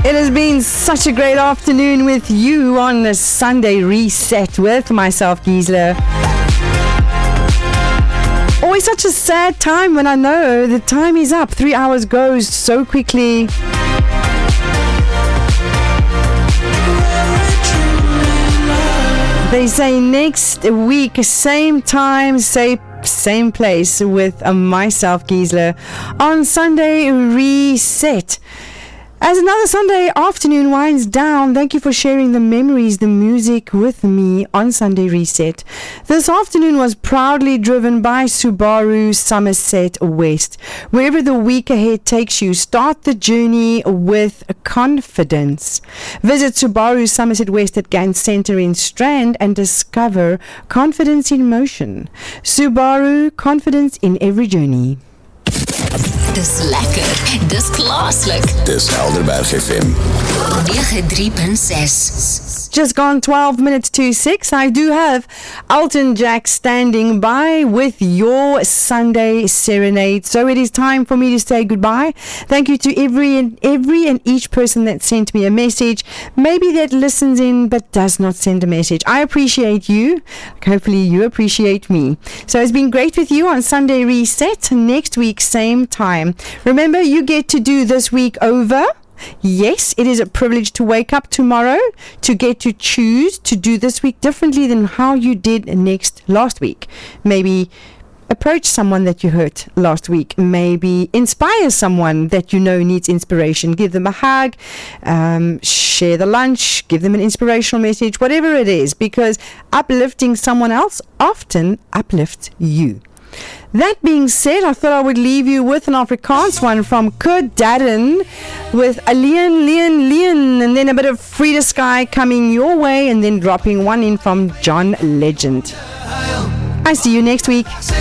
It has been such a great afternoon with you on the Sunday Reset with myself, Gisela. Always such a sad time when I know the time is up. 3 hours goes so quickly. They say next week, same time, same place with myself, Gisela, on Sunday Reset. As another Sunday afternoon winds down, thank you for sharing the memories, the music with me on Sunday Reset. This afternoon was proudly driven by Subaru Somerset West. Wherever the week ahead takes you, start the journey with confidence. Visit Subaru Somerset West at Gant Centre in Strand and discover confidence in motion. Subaru, confidence in every journey. Dis lekker, dis klaaslik. Dis Helderberg FM 93.6. Just gone 12 minutes to 6. I do have Alton Jack standing by with your Sunday Serenade. So it is time for me to say goodbye. Thank you to every and each person that sent me a message. Maybe that listens in but does not send a message. I appreciate you. Hopefully you appreciate me. So it's been great with you on Sunday Reset. Next week, same time. Remember, you get to do this week over. Yes, it is a privilege to wake up tomorrow, to get to choose to do this week differently than how you did last week. Maybe approach someone that you hurt last week. Maybe inspire someone that you know needs inspiration. Give them a hug, share the lunch, give them an inspirational message, whatever it is, because uplifting someone else often uplifts you. That being said, I thought I would leave you with an Afrikaans one from Kurt Darren with a Leon, and then a bit of Frida Sky coming your way, and then dropping one in from John Legend. I see you next week.